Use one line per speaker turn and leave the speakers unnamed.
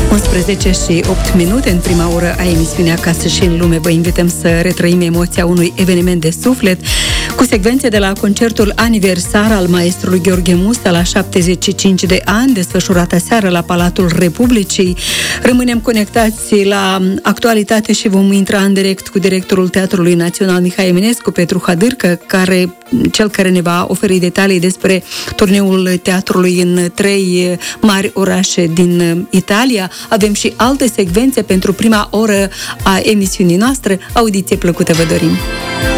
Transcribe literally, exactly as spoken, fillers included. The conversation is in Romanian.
unsprezece și opt minute în prima oră a emisiunii Acasă și în lume. Vă invităm să retrăim emoția unui eveniment de suflet cu secvențe de la concertul aniversar al maestrului Gheorghe Musta la șaptezeci și cinci de ani, desfășurat aseară la Palatul Republicii. Rămânem conectați la actualitate și vom intra în direct cu directorul Teatrului Național Mihai Eminescu, Petru Hadârcă, care, cel care ne va oferi detalii despre turneul teatrului în trei mari orașe din Italia. Avem și alte secvențe pentru prima oră a emisiunii noastre. Audiție plăcută vă dorim!